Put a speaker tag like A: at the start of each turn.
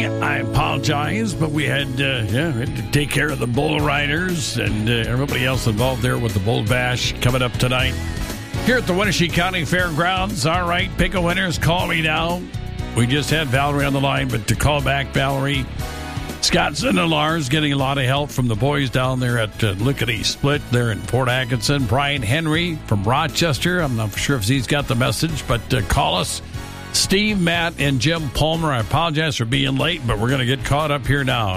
A: morning. I apologize, but we had to take care of the bull riders and everybody else involved there with the Bull Bash coming up tonight here at the Wenatchee County Fairgrounds. All right, pick a winner's. Call me now. We just had Valerie on the line, but to call back Valerie, Scottson and Lars getting a lot of help from the boys down there at Lickety Split there in Port Atkinson. Brian Henry from Rochester. I'm not sure if he's got the message, but call us. Steve, Matt, and Jim Palmer. I apologize for being late, but we're going to get caught up here now.